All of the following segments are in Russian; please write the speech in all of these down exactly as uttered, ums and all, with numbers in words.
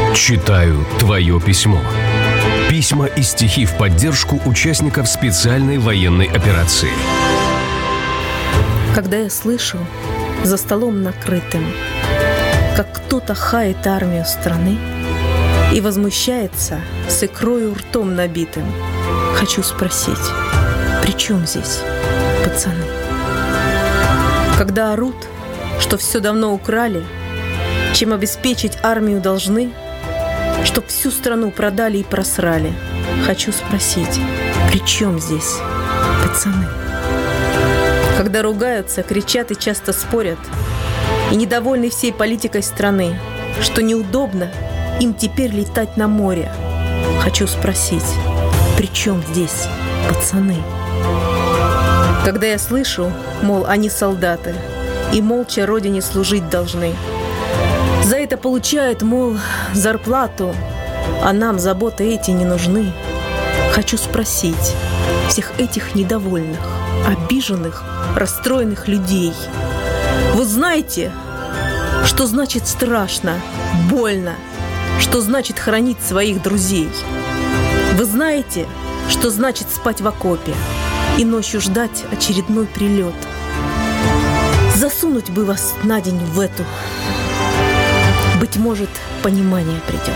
Читаю твое письмо. Письма и стихи в поддержку участников специальной военной операции. Когда я слышу за столом накрытым, как кто-то хает армию страны и возмущается с икрою ртом набитым, хочу спросить, при чем здесь пацаны? Когда орут, что все давно украли, чем обеспечить армию должны, чтоб всю страну продали и просрали, хочу спросить, при чем здесь пацаны? Когда ругаются, кричат и часто спорят, и недовольны всей политикой страны, что неудобно им теперь летать на море, хочу спросить, при чем здесь пацаны? Когда я слышу, мол, они солдаты, и молча родине служить должны, за это получают, мол, зарплату, а нам заботы эти не нужны, хочу спросить всех этих недовольных, обиженных, расстроенных людей: вы знаете, что значит страшно, больно, что значит хоронить своих друзей? Вы знаете, что значит спать в окопе и ночью ждать очередной прилет? Засунуть бы вас на день в эту, быть может, понимание придет.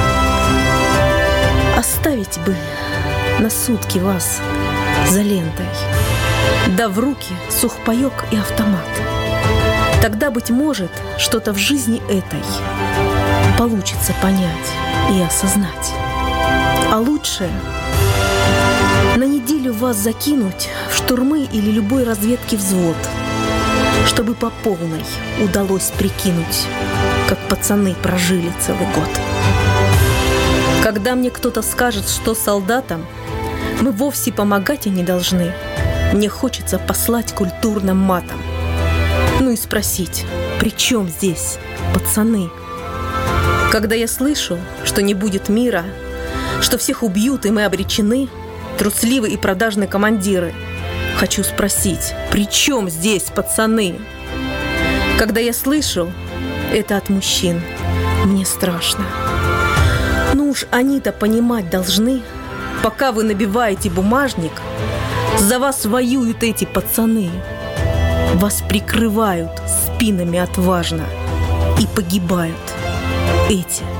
Оставить бы на сутки вас за лентой, да в руки сухпайок и автомат. Тогда, быть может, что-то в жизни этой получится понять и осознать. А лучше на неделю вас закинуть в штурмы или любой разведки взвод, чтобы по полной удалось прикинуть, как пацаны прожили целый год. Когда мне кто-то скажет, что солдатам мы вовсе помогать и не должны, мне хочется послать культурным матом. Ну и спросить, при чем здесь пацаны? Когда я слышу, что не будет мира, что всех убьют и мы обречены, трусливые и продажные командиры, хочу спросить, при чем здесь пацаны? Когда я слышу это от мужчин, мне страшно. Ну уж они-то понимать должны, пока вы набиваете бумажник, за вас воюют эти пацаны. Вас прикрывают спинами отважно и погибают эти